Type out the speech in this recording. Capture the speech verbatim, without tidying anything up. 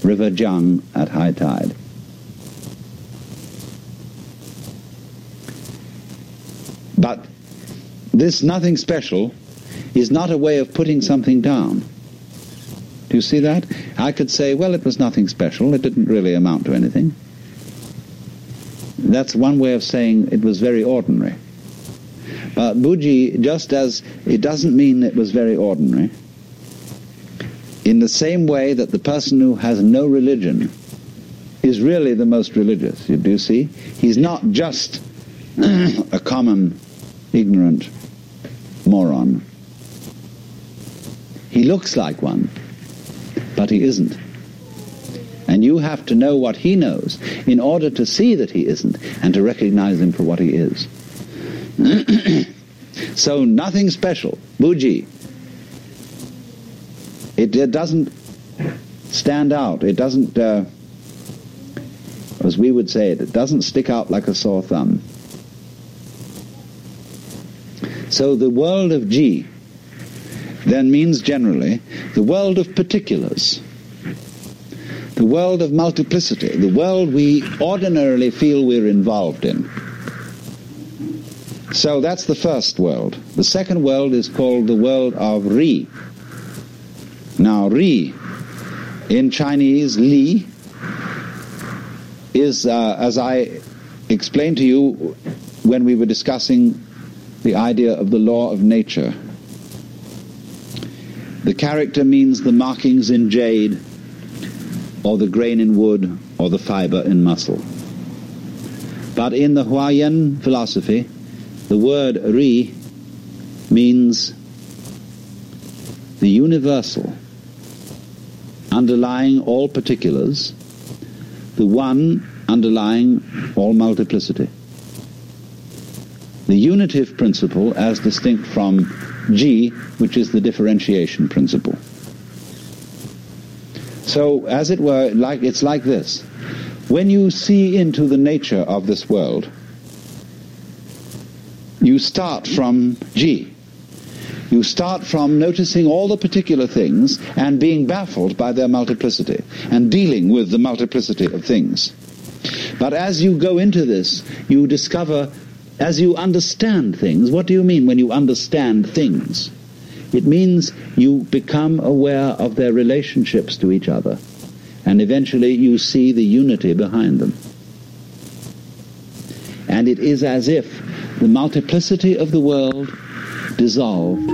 River Jiang at high tide. But this nothing special is not a way of putting something down. Do you see that? I could say, well, it was nothing special. It didn't really amount to anything. That's one way of saying it was very ordinary. But Buji, just as it doesn't mean it was very ordinary, in the same way that the person who has no religion is really the most religious, you do see? He's not just a common, ignorant moron. He looks like one, but he isn't. And you have to know what he knows in order to see that he isn't and to recognize him for what he is. So nothing special. Buji. It, it doesn't stand out. It doesn't, uh, as we would say it, it doesn't stick out like a sore thumb. So the world of Ji then means generally the world of particulars, the world of multiplicity, the world we ordinarily feel we're involved in. So that's the first world. The second world is called the world of Ri. Now Ri, in Chinese, Li, is, uh, as I explained to you when we were discussing the idea of the law of nature. The character means the markings in jade, or the grain in wood, or the fiber in muscle. But in the Huayan philosophy, the word Ri means the universal, underlying all particulars, the one underlying all multiplicity. The unitive principle as distinct from Ji, which is the differentiation principle. So, as it were, like it's like this. When you see into the nature of this world, you start from Ji. You start from noticing all the particular things and being baffled by their multiplicity and dealing with the multiplicity of things. But as you go into this, you discover, as you understand things, what do you mean when you understand things? It means you become aware of their relationships to each other, and eventually you see the unity behind them. And it is as if the multiplicity of the world dissolved